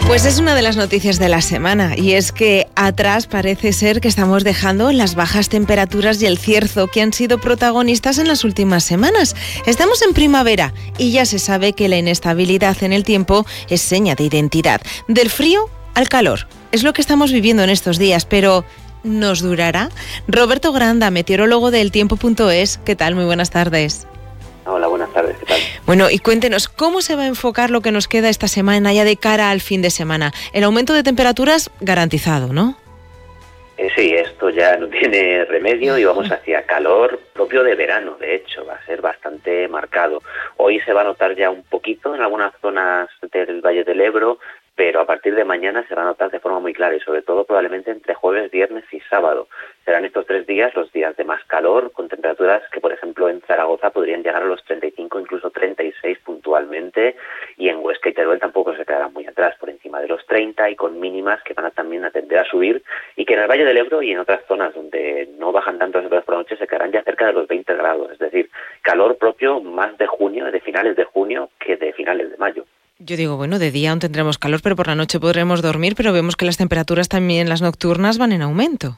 Pues es una de las noticias de la semana, y es que atrás parece ser que estamos dejando las bajas temperaturas y el cierzo que han sido protagonistas en las últimas semanas. Estamos en primavera y ya se sabe que la inestabilidad en el tiempo es seña de identidad. Del frío al calor. Es lo que estamos viviendo en estos días, pero ¿nos durará? Roberto Granda, meteorólogo del Tiempo.es. ¿Qué tal? Muy buenas tardes. Hola, buenas tardes, ¿qué tal? Bueno, y cuéntenos, ¿cómo se va a enfocar lo que nos queda esta semana ya de cara al fin de semana? El aumento de temperaturas garantizado, ¿no? Sí, esto ya no tiene remedio y vamos hacia calor propio de verano, de hecho, va a ser bastante marcado. Hoy se va a notar ya un poquito en algunas zonas del Valle del Ebro, pero a partir de mañana se va a notar de forma muy clara y sobre todo probablemente entre jueves, viernes y sábado. Serán estos 3 días los días de más calor, con temperaturas que, por ejemplo, en Zaragoza podrían llegar a los 35, incluso 36 puntualmente, y en Huesca y Teruel tampoco se quedarán muy atrás, por encima de los 30 y con mínimas que van a también a tender a subir, y que en el Valle del Ebro y en otras zonas donde no bajan tanto las temperaturas por la noche se quedarán ya cerca de los 20 grados, es decir, calor propio más de junio, de finales de junio, que de finales de mayo. Yo digo, bueno, de día aún tendremos calor, pero por la noche podremos dormir, pero vemos que las temperaturas también, las nocturnas, van en aumento.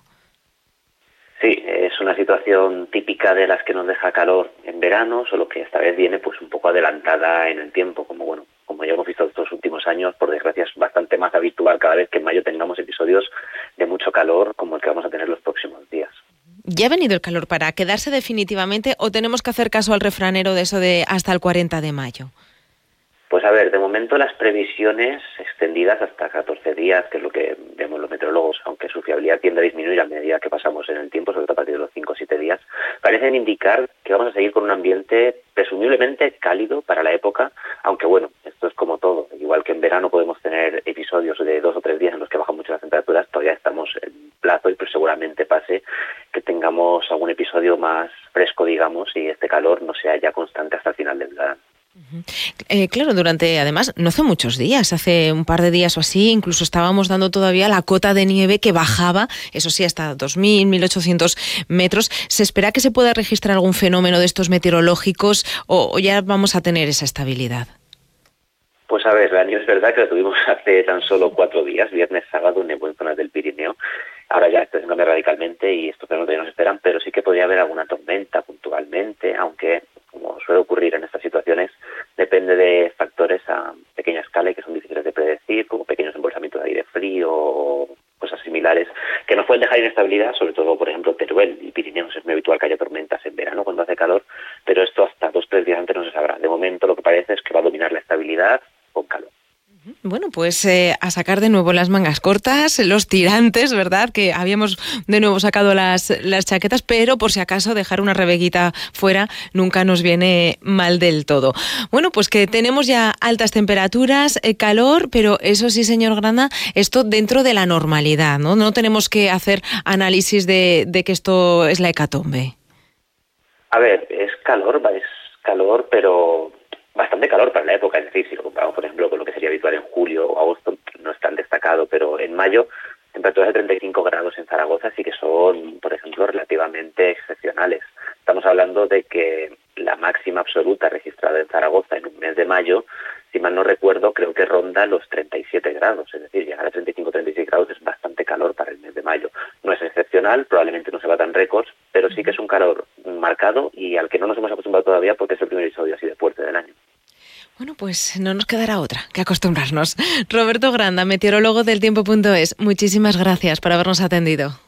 Sí, es una situación típica de las que nos deja calor en verano, solo que esta vez viene pues un poco adelantada en el tiempo, como ya hemos visto estos últimos años, por desgracia es bastante más habitual cada vez que en mayo tengamos episodios de mucho calor como el que vamos a tener los próximos días. ¿Ya ha venido el calor para quedarse definitivamente o tenemos que hacer caso al refranero de eso de hasta el 40 de mayo? Pues a ver, de momento las previsiones extendidas hasta 14 días, que es lo que vemos los meteorólogos, aunque su fiabilidad tiende a disminuir a medida que pasamos en el tiempo, sobre todo a partir de los 5 o 7 días, parecen indicar que vamos a seguir con un ambiente presumiblemente cálido para la época, aunque bueno, esto es como todo, igual que en verano podemos tener episodios de 2 o 3 días en los que bajan mucho las temperaturas, todavía estamos en plazo y pues seguramente pase que tengamos algún episodio más fresco, digamos, y este calor no sea ya constante hasta el final del verano. Claro, además, no hace muchos días, hace un par de días o así, incluso estábamos dando todavía la cota de nieve que bajaba, eso sí, hasta 2.000, 1.800 metros. ¿Se espera que se pueda registrar algún fenómeno de estos meteorológicos o ya vamos a tener esa estabilidad? Pues a ver, la nieve es verdad que la tuvimos hace tan solo 4 días, viernes, sábado, en buenas zonas del Pirineo. Ahora ya esto se cambia radicalmente y estos fenómenos ya nos esperan, pero sí que podría haber alguna tormenta puntualmente, aunque, como suele ocurrir en estas situaciones, depende de factores a pequeña escala y que son difíciles de predecir, como pequeños embolsamientos de aire frío o cosas similares, que nos pueden dejar inestabilidad, sobre todo, por ejemplo, Teruel y Pirineos es muy habitual que haya tormentas en verano cuando hace calor, pero esto hasta 2 o 3 días antes no se sabrá. De momento lo que parece es que va a dominar la estabilidad con calor. Bueno, pues a sacar de nuevo las mangas cortas, los tirantes, ¿verdad? Que habíamos de nuevo sacado las chaquetas, pero por si acaso dejar una rebeguita fuera nunca nos viene mal del todo. Bueno, pues que tenemos ya altas temperaturas, calor, pero eso sí, señor Granda, esto dentro de la normalidad, ¿no? No tenemos que hacer análisis de que esto es la hecatombe. A ver, es calor, pero bastante calor para la época, es decir, si lo comparamos, por ejemplo, con lo que sería habitual en julio o agosto, no es tan destacado, pero en mayo, temperaturas de 35 grados en Zaragoza sí que son, por ejemplo, relativamente excepcionales. Estamos hablando de que la máxima absoluta registrada en Zaragoza en un mes de mayo, si mal no recuerdo, creo que ronda los 37 grados, es decir, llegar a 35 o 36 grados es bastante calor para el mes de mayo. No es excepcional, probablemente no se batan récords, pero sí que es un calor marcado y al que no nos hemos acostumbrado todavía porque es el primer episodio así de fuerte del año. Bueno, pues no nos quedará otra que acostumbrarnos. Roberto Granda, meteorólogo del Tiempo.es, muchísimas gracias por habernos atendido.